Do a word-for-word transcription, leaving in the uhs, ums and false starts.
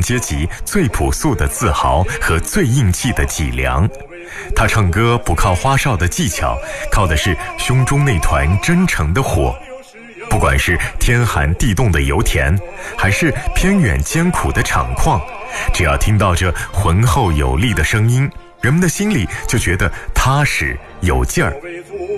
阶级最朴素的自豪和最硬气的脊梁。他唱歌不靠花哨的技巧，靠的是胸中那团真诚的火。不管是天寒地冻的油田，还是偏远艰苦的厂矿，只要听到这浑厚有力的声音，人们的心里就觉得踏实有劲儿。